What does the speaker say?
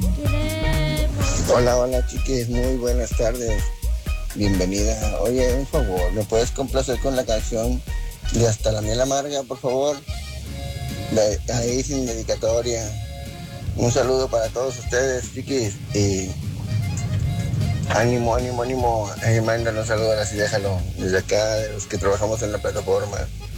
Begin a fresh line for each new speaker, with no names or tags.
Hola, hola chiquis, muy buenas tardes. Bienvenida. Oye, un favor, ¿me puedes complacer con la canción de Hasta la miel amarga, por favor? Ahí sin dedicatoria. Un saludo para todos ustedes, chiquis. Y ánimo, ánimo, ánimo. Mándale un saludo así, déjalo. Desde acá, de los que trabajamos en la plataforma.